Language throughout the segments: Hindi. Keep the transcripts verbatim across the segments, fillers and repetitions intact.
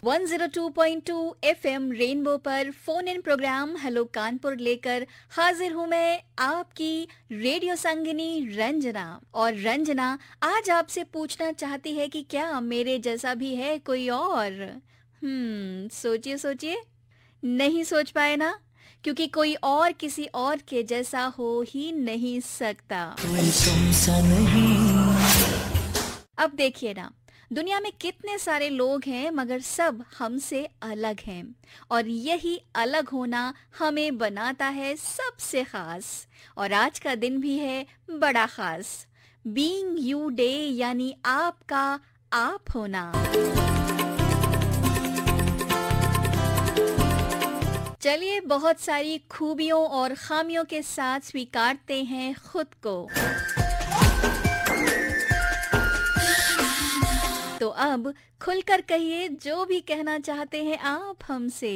One zero two point two FM rainbow पर phone in programme hello Kanpur लेकर हाजिर हूँ मैं आपकी रेडियो संगिनी रंजना। और रंजना आज आपसे पूछना चाहती है कि क्या मेरे जैसा भी है कोई और। हम्म सोचिए सोचिए, नहीं सोच पाए ना, क्योंकि कोई और किसी और के जैसा हो ही नहीं सकता। अब देखिए ना, दुनिया में कितने सारे लोग हैं मगर सब हमसे अलग हैं, और यही अलग होना हमें बनाता है सबसे खास। और आज का दिन भी है बड़ा खास, बीइंग यू डे, यानी आपका आप होना। चलिए बहुत सारी खूबियों और खामियों के साथ स्वीकारते हैं खुद को। तो अब खुलकर कहिए जो भी कहना चाहते हैं आप हमसे।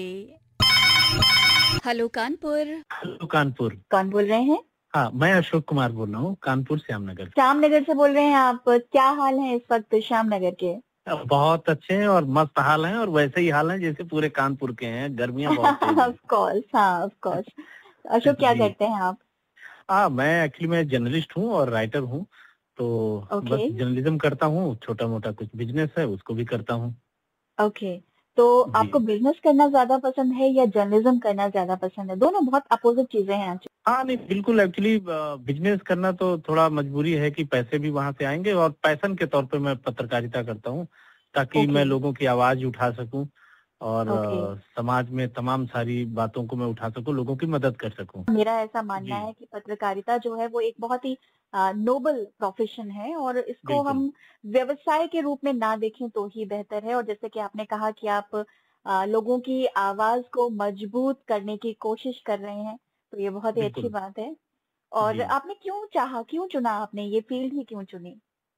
हेलो कानपुर। हेलो कानपुर। कौन बोल रहे हैं? हाँ, मैं अशोक कुमार बोल रहा हूँ, कानपुर श्यामनगर से। श्यामनगर से बोल रहे हैं आप। क्या हाल है इस वक्त श्यामनगर के? बहुत अच्छे हैं और मस्त हाल हैं, और वैसे ही हाल हैं जैसे पूरे कानपुर के हैं। गर्मियाँ बहुत तेज हैं। ऑफ कोर्स, हाँ ऑफ कोर्स। अशोक, क्या जी। करते हैं आप? हाँ, मैं एक्चुअली मैं जर्नलिस्ट हूँ और राइटर हूँ, तो ओके बस जर्नलिज्म करता हूँ, छोटा मोटा कुछ बिजनेस है उसको भी करता हूँ। ओके। तो जी। आपको बिजनेस करना ज्यादा पसंद है या जर्नलिज्म करना ज्यादा पसंद है? दोनों बहुत अपोजिट चीजें हैं। हाँ नहीं, बिल्कुल एक्चुअली बिजनेस करना तो थोड़ा मजबूरी है कि पैसे भी वहां से आएंगे, और पैशन के तौर पे मैं पत्रकारिता करता हूँ ताकि ओके मैं लोगों की आवाज उठा सकूं, और ओके। अ, समाज में तमाम सारी बातों को मैं उठा सकूं, लोगों की मदद कर सकूं। मेरा ऐसा मानना जी। है कि पत्रकारिता जो है वो एक बहुत ही नोबल प्रोफेशन है, और इसको बिल्कुल हम व्यवसाय के रूप में ना देखें तो ही बेहतर है। और जैसे कि आपने कहा कि आप अ, लोगों की आवाज को मजबूत करने की कोशिश कर रहे हैं, तो ये बहुत ही अच्छी बिल्कुल। बात है। और जी। आपने क्यों चाहा, क्यों चुना, आपने ये फील्ड ही क्यों चुनी?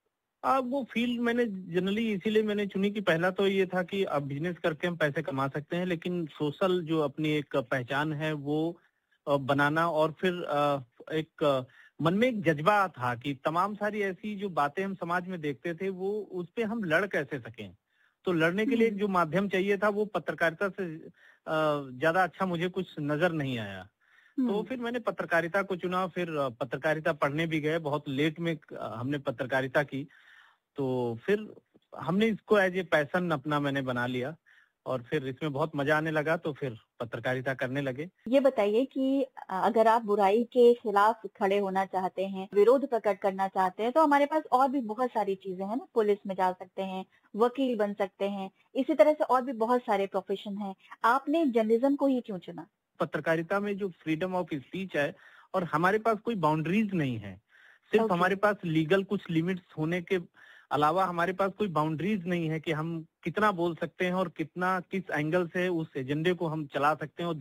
अब वो फील्ड मैंने जनरली इसीलिए मैंने चुनी कि पहला तो ये था कि अब बिजनेस करके हम पैसे कमा सकते हैं, लेकिन सोशल जो अपनी एक पहचान है वो अ, बनाना, और फिर अ, एक अ, मन में एक जज्बा था कि तमाम सारी ऐसी जो बातें हम समाज में देखते थे वो उस पे हम लड़ कैसे सकें। तो लड़ने के लिए हम्म जो माध्यम चाहिए था वो पत्रकारिता से अ, ज्यादा अच्छा मुझे कुछ नजर नहीं आया। तो हम्म। फिर मैंने पत्रकारिता को चुना, फिर अ, पत्रकारिता पढ़ने भी गए, बहुत लेट में अ, हमने पत्रकारिता की। तो फिर हमने इसको एज ए पैशन अपना मैंने बना लिया, और फिर इसमें बहुत मजा आने लगा, तो फिर पत्रकारिता करने लगे। ये बताइए कि अ, अगर आप बुराई के खिलाफ खड़े होना चाहते हैं, विरोध प्रकट करना चाहते हैं, तो हमारे पास और भी बहुत सारी चीजें हैं ना। पुलिस में जा सकते हैं, वकील बन सकते हैं, इसी तरह से और भी बहुत सारे प्रोफेशन हैं। आपने जर्नलिज्म को ही क्यों चुना? पत्रकारिता में जो फ्रीडम ऑफ स्पीच है, और हमारे पास कोई बाउंड्रीज नहीं है, सिर्फ ओके हमारे पास लीगल कुछ लिमिट्स होने के अलावा हमारे पास कोई बाउंड्रीज नहीं है कि हम कितना बोल सकते हैं और कितना किस एंगल से उस एजेंडे को हम चला सकते हैं और